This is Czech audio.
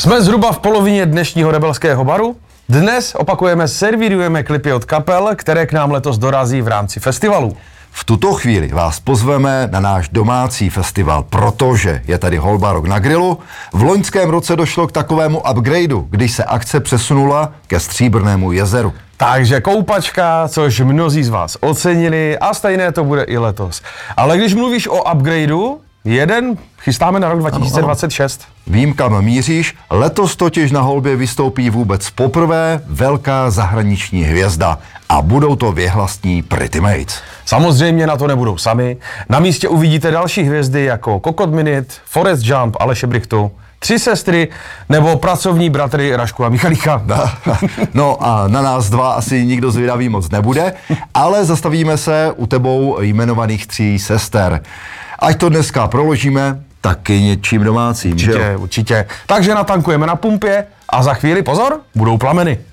Jsme zhruba v polovině dnešního Rebelského baru. Dnes servírujeme klipy od kapel, které k nám letos dorazí v rámci festivalu. V tuto chvíli vás pozveme na náš domácí festival, protože je tady Holba Rock na grilu. V loňském roce došlo k takovému upgradeu, když se akce přesunula ke Stříbrnému jezeru. Takže koupačka, což mnozí z vás ocenili a stejné to bude i letos. Ale když mluvíš o upgradeu, jeden chystáme na rok 2026. Ano. Vím, kam míříš. Letos totiž na Holbě vystoupí vůbec poprvé velká zahraniční hvězda. A budou to věhlasní Pretty Mates. Samozřejmě na to nebudou sami. Na místě uvidíte další hvězdy jako Kokot Minute, Forest Jump, Aleše Brichtu, Tři sestry nebo pracovní bratry Rašku a Michalíka. No a na nás dva asi nikdo zvědavý moc nebude, ale zastavíme se u tebou jmenovaných tří sester. Ať to dneska proložíme, taky něčím domácím. Určitě. Takže natankujeme na pumpě a za chvíli, pozor, budou plameny.